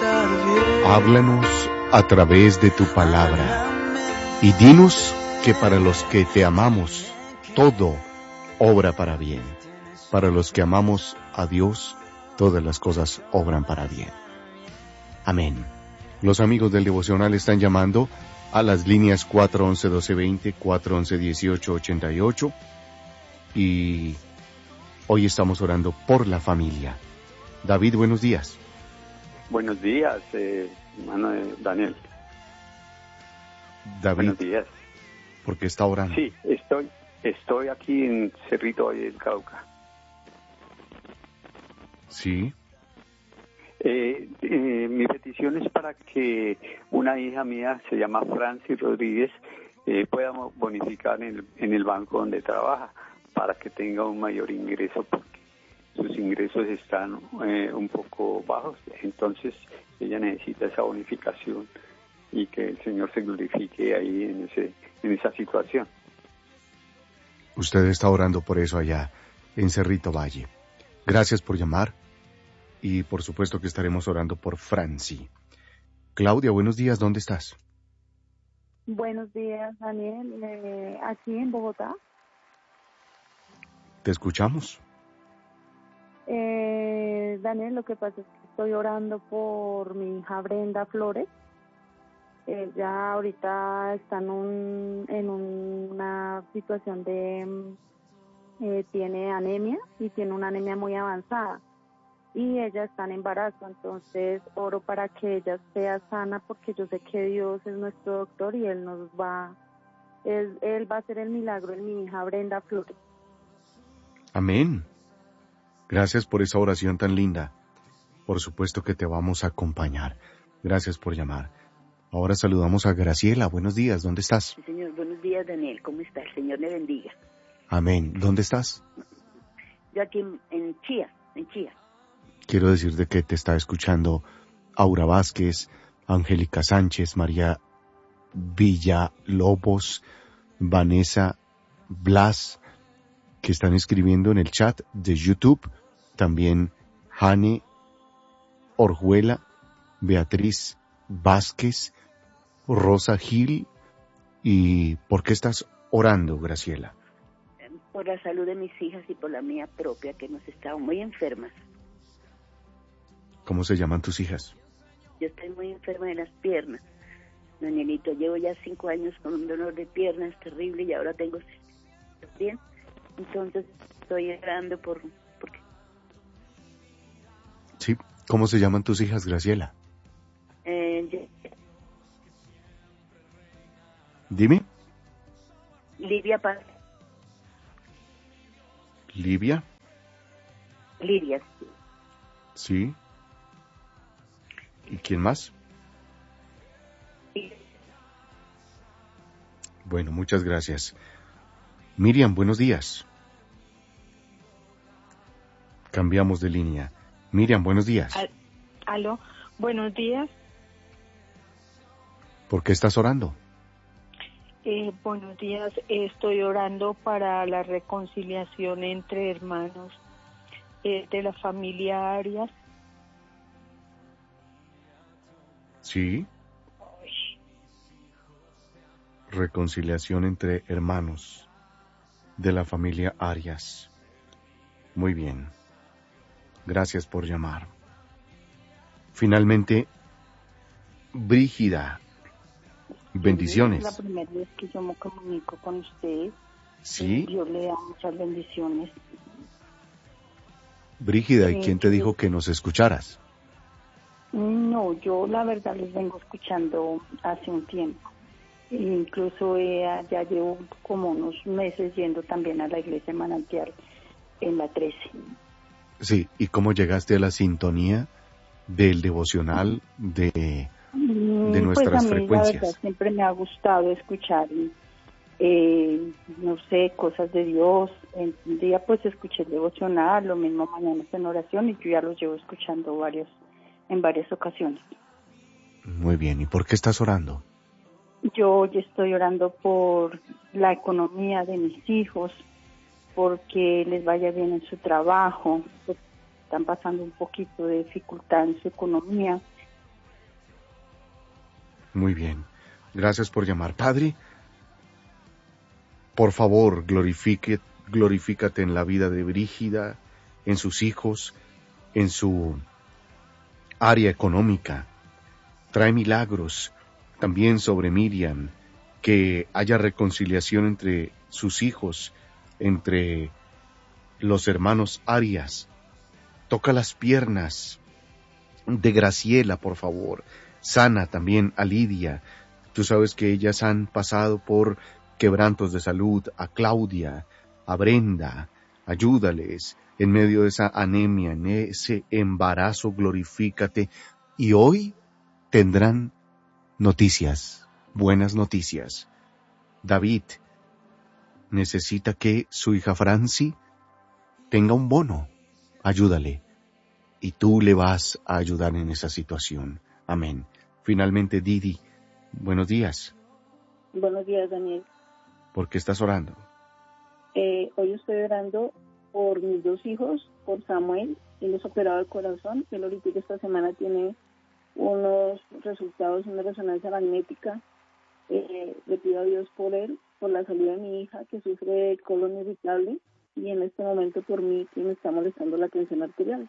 Háblanos a través de tu palabra y dinos que para los que te amamos, todo obra para bien. Para los que amamos a Dios, todas las cosas obran para bien. Amén. Los amigos del devocional están llamando a las líneas 411-1220, 411-1888 y hoy estamos orando por la familia. David, buenos días. Buenos días, hermano Daniel. David, buenos días. ¿Por qué está orando? Sí, estoy aquí en Cerrito Valle del Cauca. Sí. Mi petición es para que una hija mía, se llama Francis Rodríguez, pueda bonificar en el banco donde trabaja para que tenga un mayor ingreso, porque sus ingresos están un poco bajos, entonces ella necesita esa bonificación y que el Señor se glorifique ahí en esa situación. Usted está orando por eso allá en Cerrito Valle. Gracias por llamar y por supuesto que estaremos orando por Franci. Claudia, buenos días, ¿dónde estás? Buenos días, Daniel, aquí en Bogotá. ¿Te escuchamos? Daniel, lo que pasa es que estoy orando por mi hija Brenda Flores. Ella ahorita está en una situación de... tiene anemia y tiene una anemia muy avanzada. Y ella está en embarazo, entonces oro para que ella sea sana, porque yo sé que Dios es nuestro doctor y Él va a hacer el milagro en mi hija Brenda Flores. Amén. Gracias por esa oración tan linda. Por supuesto que te vamos a acompañar. Gracias por llamar. Ahora saludamos a Graciela. Buenos días, ¿dónde estás? Sí, señor. Buenos días, Daniel. ¿Cómo está? El Señor le bendiga. Amén. ¿Dónde estás? Yo aquí en Chía. Quiero decirte que te está escuchando Aura Vázquez, Angélica Sánchez, María Villalobos, Vanessa Blas, que están escribiendo en el chat de YouTube. También Jane Orjuela, Beatriz Vázquez, Rosa Gil. ¿Y por qué estás orando, Graciela? Por la salud de mis hijas y por la mía propia, que hemos estado muy enfermas. ¿Cómo se llaman tus hijas? Yo estoy muy enferma de las piernas, Danielito. Llevo ya 5 años con un dolor de piernas terrible y ahora tengo bien. Entonces estoy orando porque... Sí. ¿Cómo se llaman tus hijas, Graciela? Dime. Lidia Paz. Lidia. Lidia. Sí. ¿Y quién más? Sí. Bueno, muchas gracias. Miriam, buenos días. Cambiamos de línea. Miriam, buenos días. Aló, buenos días. ¿Por qué estás orando? Buenos días, estoy orando para la reconciliación entre hermanos de la familia Arias. Sí. Reconciliación entre hermanos de la familia Arias. Muy bien. Gracias por llamar. Finalmente, Brígida. Bendiciones. Es la primera vez que yo me comunico con usted. Sí. Dios le da muchas bendiciones. Brígida, ¿y quién te dijo que nos escucharas? No, yo la verdad les vengo escuchando hace un tiempo. Incluso ya llevo como unos meses yendo también a la iglesia Manantial en la 13. Sí, ¿y cómo llegaste a la sintonía del devocional de nuestras pues a mí, frecuencias? La verdad, siempre me ha gustado escuchar, no sé, cosas de Dios. Un día pues escuché el devocional, lo mismo mañana en oración, y yo ya los llevo escuchando en varias ocasiones. Muy bien, ¿y por qué estás orando? Yo estoy orando por la economía de mis hijos, porque les vaya bien en su trabajo, pues están pasando un poquito de dificultad en su economía, Muy bien. Gracias por llamar. Padre, por favor, glorifícate en la vida de Brígida, en sus hijos, en su área económica. Trae milagros también sobre Miriam, que haya reconciliación entre sus hijos, entre los hermanos Arias. Toca las piernas de Graciela, por favor. Sana también a Lidia. Tú sabes que ellas han pasado por quebrantos de salud. A Claudia, a Brenda, ayúdales en medio de esa anemia, en ese embarazo, glorifícate. Y hoy tendrán noticias, buenas noticias. David necesita que su hija Franci tenga un bono. Ayúdale. Y tú le vas a ayudar en esa situación. Amén. Finalmente, Didi, buenos días. Buenos días, Daniel. ¿Por qué estás orando? Hoy estoy orando por mis 2 hijos, por Samuel, él es operado del corazón, él ahorita esta semana tiene unos resultados, una resonancia magnética. Le pido a Dios por él, por la salud de mi hija que sufre de colon irritable y en este momento por mí que me está molestando la tensión arterial.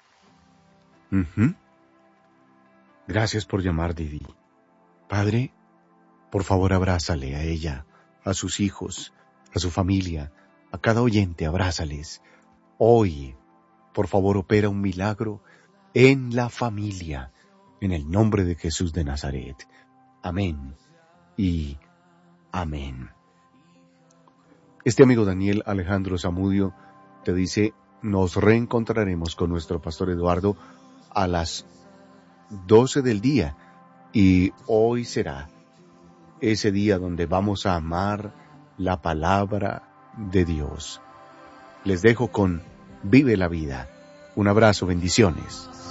Gracias por llamar, Didi. Padre, por favor abrázale a ella, a sus hijos, a su familia, a cada oyente, abrázales. Hoy, por favor, opera un milagro en la familia, en el nombre de Jesús de Nazaret. Amén y amén. Este amigo Daniel Alejandro Zamudio te dice, nos reencontraremos con nuestro pastor Eduardo a las 12 del día y hoy será ese día donde vamos a amar la palabra de Dios. Les dejo con Vive la Vida. Un abrazo, bendiciones.